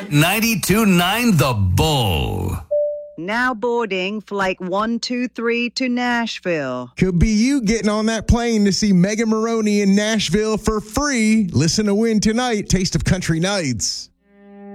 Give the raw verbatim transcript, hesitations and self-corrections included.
ninety-two point nine The Bull. Now boarding Flight one two three to Nashville. Could be you getting on that plane to see Megan Maroney in Nashville for free. Listen to Win tonight. Taste of Country Nights.